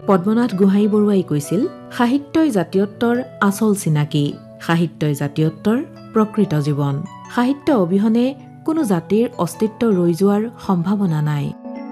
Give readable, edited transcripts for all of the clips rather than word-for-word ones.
পদ্মনাথ গোহাঁই বৰুৱাই কৈছিল, সাহিত্যই জাতীয়ত্বৰ আচল চিনাকি, সাহিত্যই জাতীয়ত্বৰ প্ৰকৃত জীৱন। সাহিত্য অবিহনে কোনো জাতিৰ অস্তিত্ব ৰৈ যোৱাৰ সম্ভাৱনা নাই।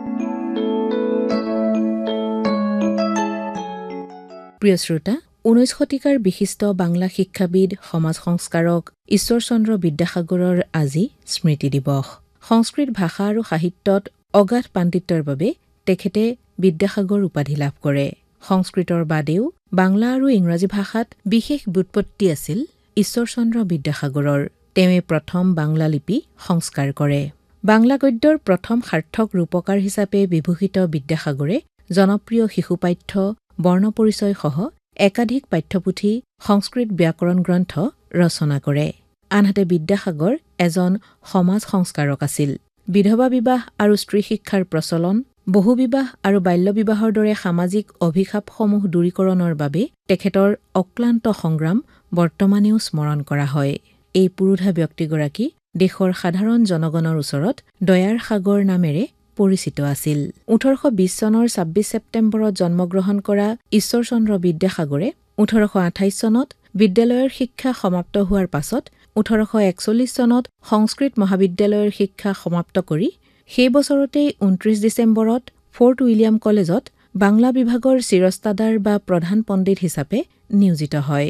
প্ৰিয় শ্ৰোতা, 19 শতিকাৰ বিশিষ্ট বাংলা শিক্ষাবিদ সমাজ সংস্কাৰক ঈশ্বৰচন্দ্ৰ বিদ্যাসাগৰৰ আজি স্মৃতি দিৱস। সংস্কৃত ভাষা আৰু সাহিত্যত অগাধ পাণ্ডিত্যৰ বাবে তেখেতে বিদ্যাসাগৰ উপাধি লাভ কৰে। সংস্কৃতৰ বাদেও বাংলা আৰু ইংৰাজী ভাষাত বিশেষ ব্যুৎপত্তি আছিল ঈশ্বৰচন্দ্ৰ বিদ্যাসাগৰৰ। তেওঁৱে প্ৰথম বাংলা লিপি সংস্কাৰ কৰে। বাংলা গদ্যৰ প্ৰথম সাৰ্থক ৰূপকাৰ হিচাপে বিভূষিত বিদ্যাসাগৰে জনপ্ৰিয় শিশুপাঠ্য, বৰ্ণপৰিচয় সহ একাধিক পাঠ্যপুথি, সংস্কৃত ব্যাকৰণ গ্ৰন্থ ৰচনা কৰে। আনহাতে বিদ্যাসাগৰ এজন সমাজ সংস্কাৰক আছিল। বিধৱা বিবাহ আৰু স্ত্ৰী শিক্ষাৰ প্ৰচলন, বহুবিবাহ আৰু বাল্যবিবাহৰ দৰে সামাজিক অভিশাপসমূহ দূৰীকৰণৰ বাবে তেখেতৰ অক্লান্ত সংগ্ৰাম বৰ্তমানেও স্মৰণ কৰা হয়। এই পুৰোধা ব্যক্তিগৰাকী দেশৰ সাধাৰণ জনগণৰ ওচৰত দয়াৰ সাগৰ নামেৰে পৰিচিত আছিল। 1820 চনৰ 26 ছেপ্টেম্বৰত জন্মগ্ৰহণ কৰা ঈশ্বৰচন্দ্ৰ বিদ্যাসাগৰে 1828 চনত বিদ্যালয়ৰ শিক্ষা সমাপ্ত হোৱাৰ পাছত 1841 চনত সংস্কৃত মহাবিদ্যালয়ৰ শিক্ষা সমাপ্ত কৰি সেই বছৰতেই 29 ডিচেম্বৰত ফৰ্ট উইলিয়াম কলেজত বাংলা বিভাগৰ চিৰস্তাদাৰ বা প্ৰধান পণ্ডিত হিচাপে নিয়োজিত হয়।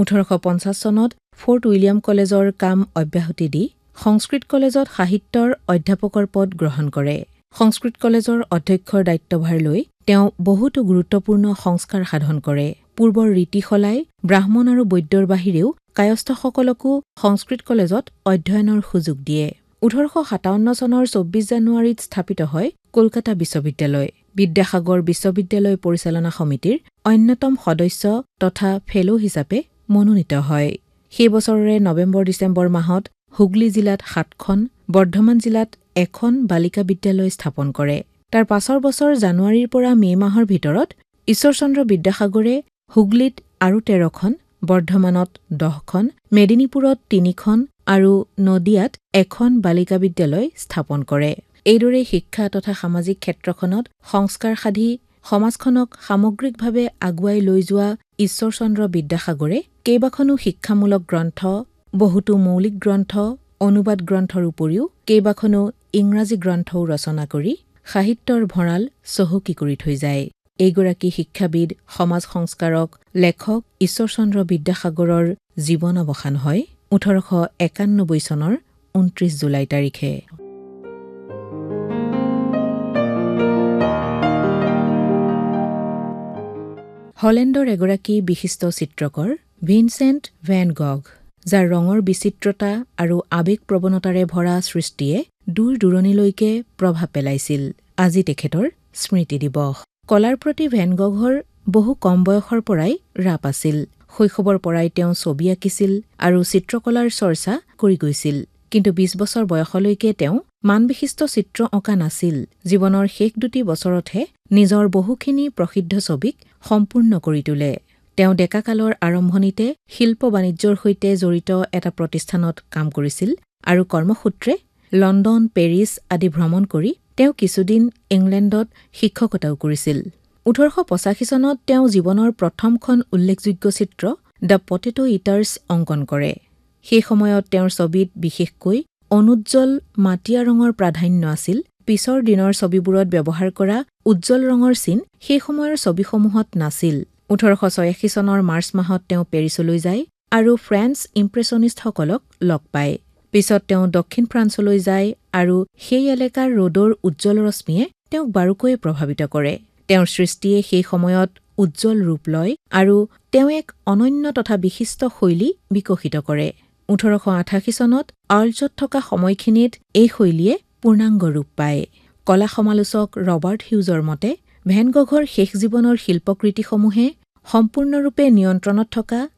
1850 চনত ফৰ্ট উইলিয়াম কলেজৰ কাম অব্যাহতি দি সংস্কৃত কলেজত সাহিত্যৰ অধ্যাপকৰ পদ গ্ৰহণ কৰে। সংস্কৃত কলেজৰ অধ্যক্ষৰ দায়িত্বভাৰ লৈ তেওঁ বহুতো গুৰুত্বপূৰ্ণ সংস্কাৰ সাধন কৰে। পূৰ্বৰ ৰীতি সলাই ব্ৰাহ্মণ আৰু বৈদ্যৰ বাহিৰেও কায়স্থসকলকো সংস্কৃত কলেজত অধ্যয়নৰ সুযোগ দিয়ে। 1857 চনৰ 24 জানুৱাৰীত স্থাপিত হয় কলকাতা বিশ্ববিদ্যালয়। বিদ্যাসাগৰ বিশ্ববিদ্যালয় পৰিচালনা সমিতিৰ অন্যতম সদস্য তথা ফেলো হিচাপে মনোনীত হয়। সেই বছৰৰে নৱেম্বৰ-ডিচেম্বৰ মাহত হুগলী জিলাত 7খন, বৰ্ধমান জিলাত 1খন বালিকা বিদ্যালয় স্থাপন কৰে। তাৰ পাছৰ বছৰ জানুৱাৰীৰ পৰা মে' মাহৰ ভিতৰত ঈশ্বৰচন্দ্ৰ বিদ্যাসাগৰে হুগলীত আৰু 13খন, বৰ্ধমানত 10খন, মেদিনীপুৰত 3খন আৰু নদিয়াত 1খন বালিকা বিদ্যালয় স্থাপন কৰে। এইদৰে শিক্ষা তথা সামাজিক ক্ষেত্ৰখনত সংস্কাৰ সাধি সমাজখনক সামগ্ৰিকভাৱে আগুৱাই লৈ যোৱা ঈশ্বৰচন্দ্ৰ বিদ্যাসাগৰে কেইবাখনো শিক্ষামূলক গ্ৰন্থ, বহুতো মৌলিক গ্ৰন্থ, অনুবাদ গ্ৰন্থৰ উপৰিও কেইবাখনো ইংৰাজী গ্ৰন্থও ৰচনা কৰি সাহিত্যৰ ভঁৰাল চহকী কৰি থৈ যায়। এইগৰাকী শিক্ষাবিদ, সমাজ সংস্কাৰক, লেখক ঈশ্বৰচন্দ্ৰ বিদ্যাসাগৰৰ জীৱন অৱসান হয় 1891 চনৰ 29 জুলাই তাৰিখে। হলেণ্ডৰ এগৰাকী বিশিষ্ট চিত্ৰকৰ ভিনচেণ্ট ভেন গঘ, যাৰ ৰঙৰ বিচিত্ৰতা আৰু আৱেগ প্ৰৱণতাৰে ভৰা সৃষ্টিয়ে দূৰ দূৰণিলৈকে প্ৰভাৱ পেলাইছিল। আজি তেখেতৰ স্মৃতি দিৱস। কলাৰ প্ৰতি ভেন গঘৰ বহু কম বয়সৰ পৰাই ৰাপ আছিল। শৈশৱৰ পৰাই তেওঁ ছবি আঁকিছিল আৰু চিত্ৰকলাৰ চৰ্চা কৰি গৈছিল। কিন্তু 20 বছৰ বয়সলৈকে তেওঁ মানবিশিষ্ট চিত্ৰ অঁকা নাছিল। জীৱনৰ শেষ 2টি বছৰতহে নিজৰ বহুখিনি প্ৰসিদ্ধ ছবিক সম্পূৰ্ণ কৰি তোলে। তেওঁ ডেকাকালৰ আৰম্ভণিতে শিল্প বাণিজ্যৰ সৈতে জড়িত এটা প্ৰতিষ্ঠানত কাম কৰিছিল আৰু কৰ্মসূত্ৰে লণ্ডন, পেৰিছ আদি ভ্ৰমণ কৰি তেওঁ কিছুদিন ইংলেণ্ডত শিক্ষকতাও কৰিছিল। 1885 চনত তেওঁ জীৱনৰ প্ৰথমখন উল্লেখযোগ্য চিত্ৰ দ্য পটেটো ইটাৰ্ছ অংকন কৰে। সেই সময়ত তেওঁৰ ছবিত বিশেষকৈ অনুজ্জ্বল মাটিয়া ৰঙৰ প্ৰাধান্য আছিল। পিছৰ দিনৰ ছবিবোৰত ব্যৱহাৰ কৰা উজ্জ্বল ৰঙৰ চিন সেই সময়ৰ ছবিসমূহত নাছিল। 1886 চনৰ মাৰ্চ মাহত তেওঁ পেৰিছলৈ যায় আৰু ফ্ৰেঞ্চ ইম্প্ৰেছনিষ্টসকলক লগ পায়। পিছত তেওঁ দক্ষিণ ফ্ৰান্সলৈ যায় আৰু সেই এলেকাৰ ৰ'দৰ উজ্জ্বল ৰশ্মিয়ে তেওঁক বাৰুকৈয়ে প্ৰভাৱিত কৰে। তেওঁৰ সৃষ্টিয়ে সেই সময়ত উজ্জ্বল ৰূপ লয় আৰু তেওঁ এক অনন্য তথা বিশিষ্ট শৈলী বিকশিত কৰে। 1888 চনত আৰ্লছত থকা সময়খিনিত এই শৈলীয়ে পূৰ্ণাংগ ৰূপ পায়। কলা সমালোচক ৰবাৰ্ট হিউজৰ মতে ভেন গঘৰ শেষ জীৱনৰ শিল্পকৃতিসমূহে সম্পূৰ্ণৰূপে নিয়ন্ত্ৰণত থকা